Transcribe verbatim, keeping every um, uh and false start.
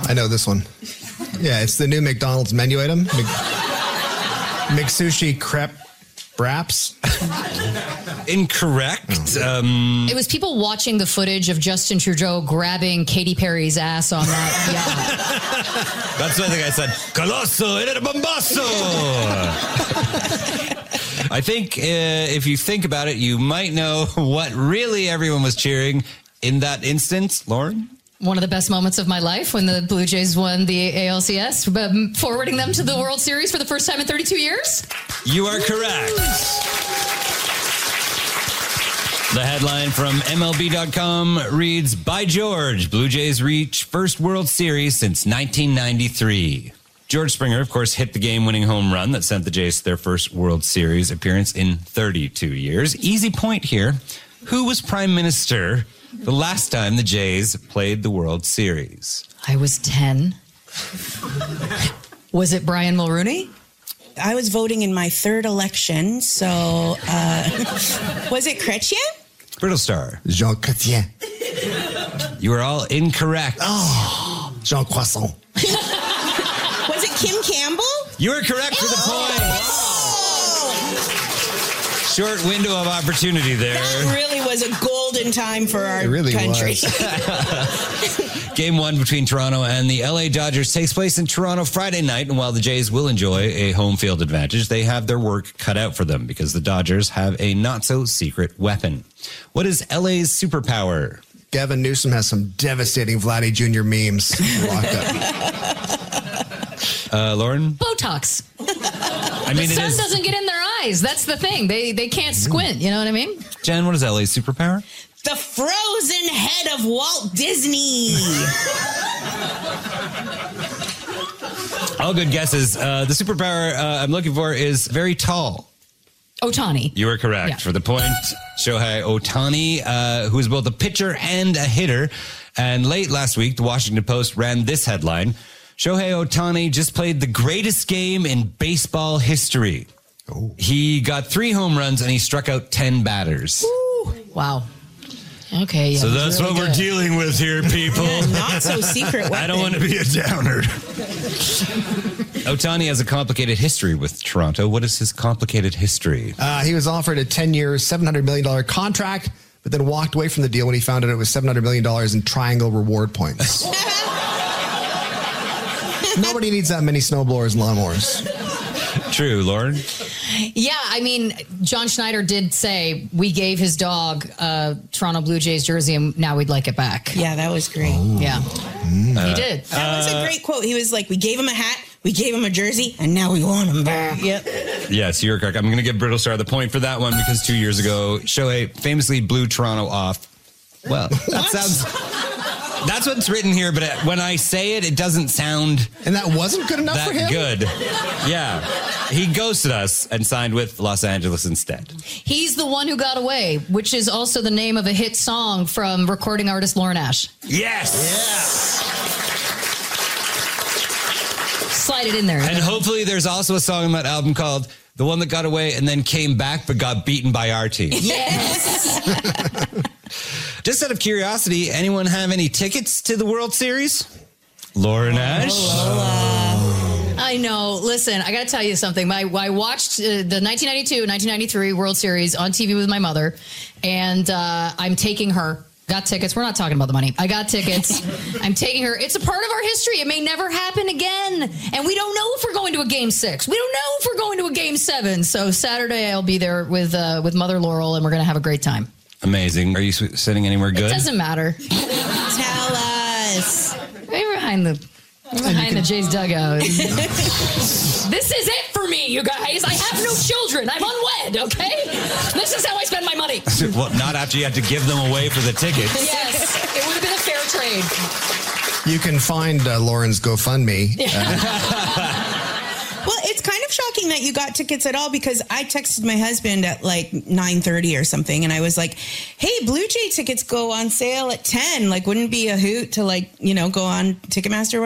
I know this one. Yeah, it's the new McDonald's menu item. Mc, McSushi crepe wraps. Incorrect. Um, It was people watching the footage of Justin Trudeau grabbing Katy Perry's ass on that yacht. that's what I think I said. Colosso en el bombazo. I think uh, if you think about it, you might know what really everyone was cheering in that instance. Lauren? One of the best moments of my life when the Blue Jays won the A L C S, um, forwarding them to the World Series for the first time in thirty-two years. You are correct. The headline from M L B dot com reads, By George, Blue Jays reach first World Series since nineteen ninety-three. George Springer, of course, hit the game-winning home run that sent the Jays to their first World Series appearance in thirty-two years. Easy point here. Who was prime minister the last time the Jays played the World Series? I was ten. Was it Brian Mulrooney? I was voting in my third election, so uh, was it Chrétien? Brittle Star. Jean Chrétien. You are all incorrect. Oh, Jean Croissant. Was it Kim Campbell? You are correct for the point. Oh! Short window of opportunity there. That really was a golden time for our It really country. was. Game one between Toronto and the L A Dodgers takes place in Toronto Friday night, and while the Jays will enjoy a home field advantage, they have their work cut out for them because the Dodgers have a not-so-secret weapon. What is L A's superpower? Gavin Newsom has some devastating Vladdy Junior memes locked up. Uh, Lauren? Botox. I mean, The it sun is. doesn't get in their eyes. That's the thing. They they can't squint. You know what I mean? Jen, what is L A's superpower? The frozen head of Walt Disney. All good guesses. Uh, the superpower uh, I'm looking for is very tall. Otani. You are correct. Yeah. For the point, Shohei Ohtani, uh, who is both a pitcher and a hitter. And late last week, the Washington Post ran this headline. Shohei Ohtani just played the greatest game in baseball history. Oh. He got three home runs and he struck out ten batters. Ooh. Wow. Okay. Yeah, so that's really what good. We're dealing with here, people. Not so secret weapon. I don't want to be a downer. Ohtani has a complicated history with Toronto. What is his complicated history? Uh, he was offered a ten-year, seven hundred million dollars contract, but then walked away from the deal when he found out it was seven hundred million dollars in triangle reward points. Nobody needs that many snowblowers and lawnmowers. True, Lauren? Yeah, I mean, John Schneider did say we gave his dog a Toronto Blue Jays jersey and now we'd like it back. Yeah, that was great. Oh. Yeah, mm. he did. That was a great quote. He was like, we gave him a hat, we gave him a jersey, and now we want him back. Yep. Yes, you're correct. I'm going to give Brittle Star the point for that one because two years ago, Shohei famously blew Toronto off. Well, that sounds... That's what's written here, but when I say it, it doesn't sound... And that wasn't good enough that for him? good. Yeah. He ghosted us and signed with Los Angeles instead. He's the one who got away, which is also the name of a hit song from recording artist Lauren Ash. Yes! Yeah. Slide it in there. And hopefully there's also a song on that album called The One That Got Away and Then Came Back But Got Beaten by Our Team. Yes! Just out of curiosity, anyone have any tickets to the World Series? Lauren Ash? Oh, I know. Listen, I got to tell you something. My, I watched uh, the nineteen ninety-two nineteen ninety-three World Series on T V with my mother, and uh, I'm taking her. Got tickets. We're not talking about the money. I got tickets. I'm taking her. It's a part of our history. It may never happen again. And we don't know if we're going to a game six. We don't know if we're going to a game seven. So Saturday I'll be there with uh, with Mother Laurel, and we're going to have a great time. Amazing. Are you sitting anywhere good? It doesn't matter. Tell us. Right behind the behind the Jays dugout. This is it for me, you guys. I have no children. I'm unwed, okay? This is how I spend my money. Well, not after you had to give them away for the tickets. Yes, it would have been a fair trade. You can find uh, Lauren's GoFundMe. Uh, Well, it's kind of shocking that you got tickets at all because I texted my husband at like nine thirty or something. And I was like, hey, Blue Jay tickets go on sale at ten. Like, wouldn't it be a hoot to like, you know, go on Ticketmaster or